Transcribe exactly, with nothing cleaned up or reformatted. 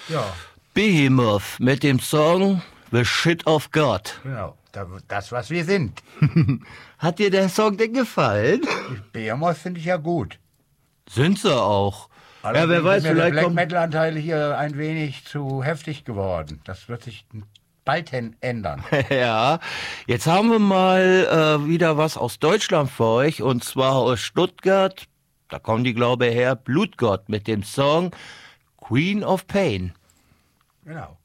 Ja. Behemoth mit dem Song The Shit of God. Genau, das, was wir sind. Hat dir der Song denn gefallen? Behemoth finde ich ja gut. Sind sie auch. Allerdings ja, wer weiß, sind mir vielleicht der Black kommt... Metal-Anteil hier ein wenig zu heftig geworden. Das wird sich bald ändern. Ja, jetzt haben wir mal äh, wieder was aus Deutschland für euch, und zwar aus Stuttgart. Da kommen die, glaube ich, her, Blutgott mit dem Song Queen of Pain. Genau.